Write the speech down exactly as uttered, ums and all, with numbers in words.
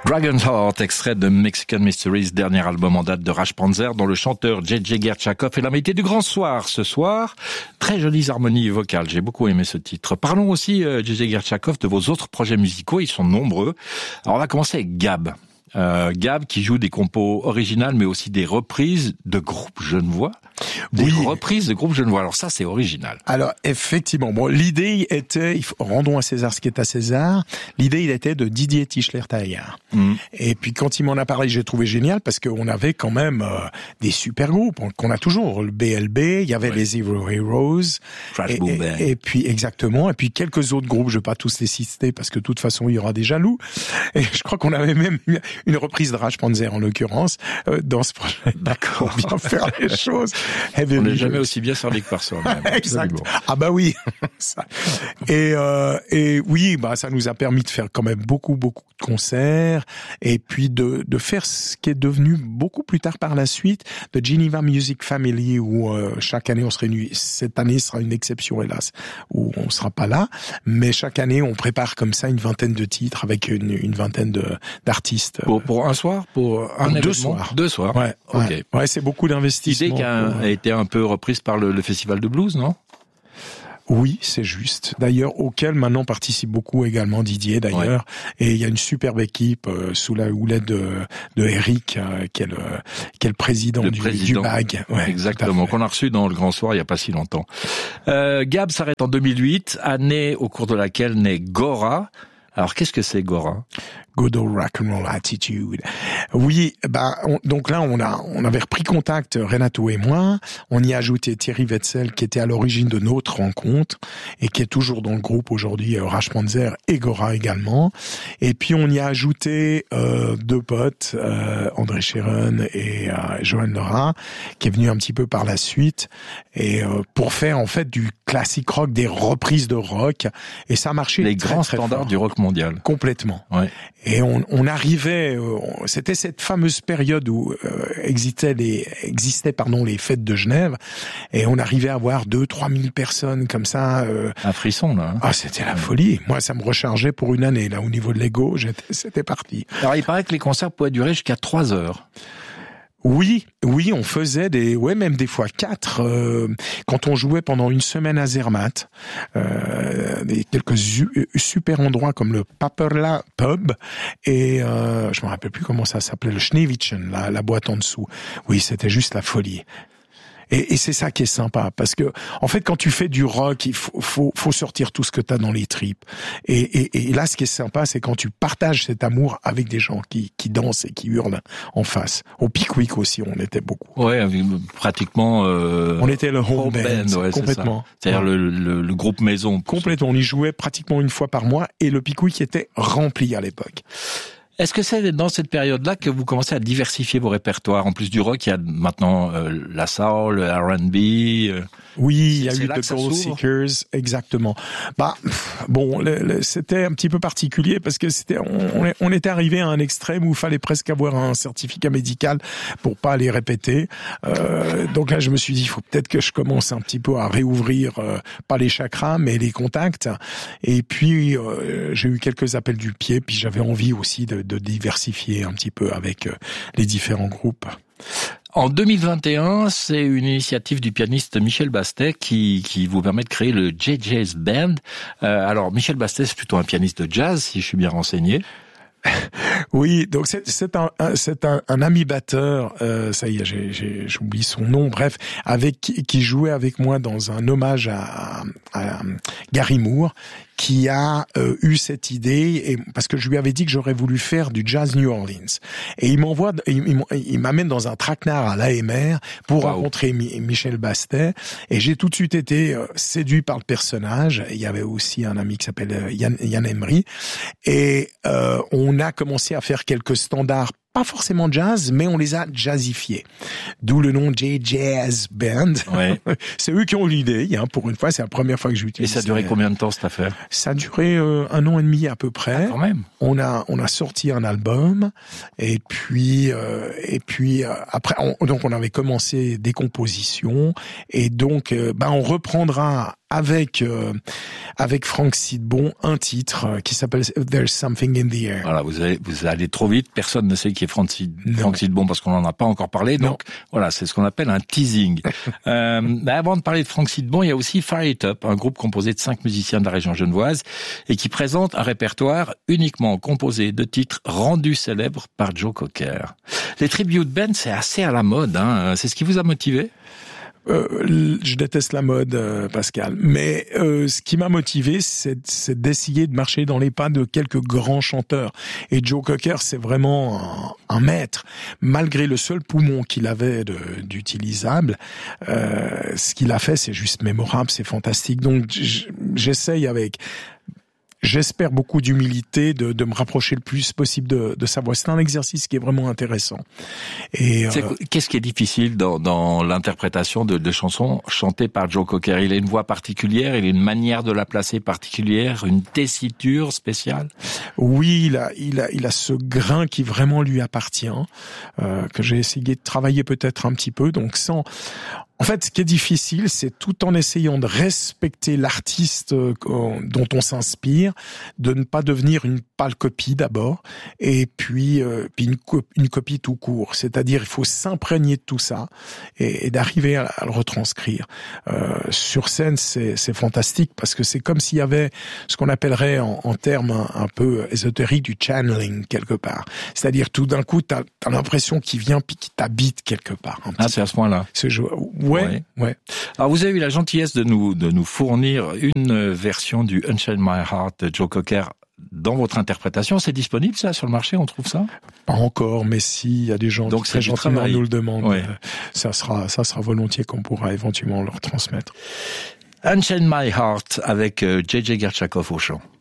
Dragon's Heart, extrait de Mexican Mysteries, dernier album en date de Raj Panzer, dont le chanteur J J Gertchakov est l'invité du Grand Soir ce soir. Très jolies harmonies vocales, j'ai beaucoup aimé ce titre. Parlons aussi, J J Gertchakov, de vos autres projets musicaux, ils sont nombreux. Alors on va commencer avec Gab. Euh, Gab qui joue des compos originales mais aussi des reprises de groupes genevois. Des oui. reprises de groupes genevois. Alors ça, c'est original. Alors effectivement, bon, l'idée était, il faut, rendons à César ce qui est à César. L'idée, il était de Didier Tischler-Taillard. Mm. Et puis quand il m'en a parlé, j'ai trouvé génial parce qu'on avait quand même euh, des super groupes qu'on a toujours. Le B L B, il y avait ouais. les Zero Heroes. Crash et, Boom Bang. Et, et puis exactement. Et puis quelques autres groupes. Je vais pas tous les citer parce que de toute façon, il y aura des jaloux. Et je crois qu'on avait même une reprise de Raj Panzer en l'occurrence euh, dans ce projet. D'accord. Pour bien faire les choses. On n'est jamais aussi bien servi que par soi-même. Exact. Ah bah oui. ça. Et euh, et oui, bah ça nous a permis de faire quand même beaucoup beaucoup de concerts et puis de de faire ce qui est devenu beaucoup plus tard par la suite de Geneva Music Family où euh, chaque année on se réunit. Cette année sera une exception hélas où on sera pas là, mais chaque année on prépare comme ça une vingtaine de titres avec une une vingtaine de d'artistes. Pour pour un soir, pour un deux événement, soirs. Deux soirs. Ouais. Ok. Ouais, ouais c'est beaucoup d'investissement. L'idée qui a, pour... a été un peu reprise par le, le festival de blues, non? Oui, c'est juste. D'ailleurs, auquel maintenant participe beaucoup également Didier, d'ailleurs. Ouais. Et il y a une superbe équipe euh, sous la houlette de, de Eric, euh, qui est le, qui est le président, le du, président. du B A G. Ouais, exactement, qu'on a reçu dans le Grand Soir il n'y a pas si longtemps. Euh, Gab s'arrête en deux mille huit, année au cours de laquelle naît Gora. Alors, qu'est-ce que c'est Gora? Good old rock and roll attitude. Oui, bah on, donc là on a on avait repris contact Renato et moi. On y a ajouté Thierry Wetzel qui était à l'origine de notre rencontre et qui est toujours dans le groupe aujourd'hui, euh, Raj Panzer et Gora également. Et puis on y a ajouté euh, deux potes, euh, André Chéron et euh, Johan Lora, qui est venu un petit peu par la suite et euh, pour faire en fait du classique rock, des reprises de rock. Et ça a marché. Les très, grands très standards fort. Du rock mondial. Complètement. Ouais. Et on, on arrivait, euh, c'était cette fameuse période où euh, existaient les, existaient pardon les fêtes de Genève, et on arrivait à avoir deux, trois mille personnes comme ça. Euh... Un frisson là. Hein. Ah, c'était la folie. Moi, ça me rechargeait pour une année là. Au niveau de l'ego, j'étais, c'était parti. Alors, il paraît que les concerts pouvaient durer jusqu'à trois heures. Oui, oui, on faisait des, ouais, même des fois quatre. Euh, quand on jouait pendant une semaine à Zermatt, euh, des quelques su- super endroits comme le Paperla Pub et euh, je me rappelle plus comment ça s'appelait, le Schneewittchen, la, la boîte en dessous. Oui, c'était juste la folie. Et, et c'est ça qui est sympa, parce que en fait, quand tu fais du rock, il faut, faut, faut sortir tout ce que t'as dans les tripes. Et, et, et là, ce qui est sympa, c'est quand tu partages cet amour avec des gens qui, qui dansent et qui hurlent en face. Au Pickwick aussi, on était beaucoup. Ouais, pratiquement. Euh, on était le home, home band, band ouais, complètement. C'est C'est-à-dire ouais. le, le, le groupe maison. Complètement. On y jouait pratiquement une fois par mois, et le Pickwick était rempli à l'époque. Est-ce que c'est dans cette période-là que vous commencez à diversifier vos répertoires? En plus du rock, il y a maintenant euh, la soul, le R and B. Euh, oui, il y a eu The Gold Seekers, exactement. Bah pff, bon, le, le, c'était un petit peu particulier parce que c'était, on, on était arrivé à un extrême où il fallait presque avoir un certificat médical pour pas les répéter. Euh, donc là, je me suis dit, il faut peut-être que je commence un petit peu à réouvrir, euh, pas les chakras, mais les contacts. Et puis euh, j'ai eu quelques appels du pied, puis j'avais envie aussi de de diversifier un petit peu avec les différents groupes. En deux mille vingt et un, c'est une initiative du pianiste Michel Bastet qui, qui vous permet de créer le J J's Band. Euh, alors, Michel Bastet, c'est plutôt un pianiste de jazz, si je suis bien renseigné. Oui, donc c'est, c'est un, un c'est un, un ami batteur, euh, ça y est, j'ai, j'ai, j'oublie son nom, bref, avec qui, qui jouait avec moi dans un hommage à, à, à Gary Moore, qui a euh, eu cette idée, et parce que je lui avais dit que j'aurais voulu faire du jazz New Orleans, et il m'envoie, il, il m'amène dans un traquenard à l'A M R pour wow. rencontrer Mi, Michel Bastet, et j'ai tout de suite été euh, séduit par le personnage. Il y avait aussi un ami qui s'appelle Yann, Yann Emery, et euh, on a commencé à faire quelques standards, pas forcément jazz, mais on les a jazzifiés. D'où le nom J J's Band. Ouais. C'est eux qui ont eu l'idée, hein, pour une fois, c'est la première fois que j'utilise. Et ça a duré combien de temps cette affaire? Ça a duré euh, un an et demi à peu près. Ah, quand même. On a on a sorti un album et puis euh, et puis euh, après on, donc on avait commencé des compositions et donc euh, bah on reprendra avec euh, avec Frank Sidbon un titre euh, qui s'appelle There's Something in the Air. Voilà, vous allez, vous allez trop vite. Personne ne sait qui est Frank, Sid, Frank Sidbon parce qu'on n'en a pas encore parlé. Donc non. Voilà, c'est ce qu'on appelle un teasing. euh, bah, avant de parler de Frank Sidbon, il y a aussi Fire It Up, un groupe composé de cinq musiciens de la région genevoise et qui présente un répertoire uniquement composé de titres rendus célèbres par Joe Cocker. Les tribute bands, c'est assez à la mode. Hein. C'est ce qui vous a motivé ? Euh, je déteste la mode, euh, Pascal. Mais euh, ce qui m'a motivé, c'est, c'est d'essayer de marcher dans les pas de quelques grands chanteurs. Et Joe Cocker, c'est vraiment un, un maître. Malgré le seul poumon qu'il avait de, d'utilisable, euh, ce qu'il a fait, c'est juste mémorable, c'est fantastique. Donc j'essaye avec... J'espère beaucoup d'humilité, de, de me rapprocher le plus possible de, de sa voix. C'est un exercice qui est vraiment intéressant. Et c'est, euh, qu'est-ce qui est difficile dans, dans l'interprétation de, de chansons chantées par Joe Cocker ? Il a une voix particulière, il a une manière de la placer particulière, une tessiture spéciale. Oui, il a, il a, il a ce grain qui vraiment lui appartient, euh, que j'ai essayé de travailler peut-être un petit peu. Donc sans. En fait, ce qui est difficile, c'est tout en essayant de respecter l'artiste dont on s'inspire, de ne pas devenir une pâle copie d'abord, et puis, euh, puis une, co- une copie tout court. C'est-à-dire, il faut s'imprégner de tout ça et, et d'arriver à, à le retranscrire. Euh, sur scène, c'est, c'est fantastique parce que c'est comme s'il y avait ce qu'on appellerait en, en termes un, un peu ésotériques du channeling quelque part. C'est-à-dire, tout d'un coup, t'as, t'as l'impression qu'il vient puis qu'il t'habite quelque part. Ah, c'est à ce point-là. Ce jeu. Ouais, ouais, ouais. Alors, vous avez eu la gentillesse de nous, de nous fournir une version du Unchain My Heart de Joe Cocker dans votre interprétation. C'est disponible, ça, sur le marché? On trouve ça? Pas encore, mais s'il y a des gens Donc, qui très gentiment travail. nous le demandent, ouais. ça sera, ça sera volontiers qu'on pourra éventuellement leur transmettre. Unchain My Heart avec J J Gershakov au chant.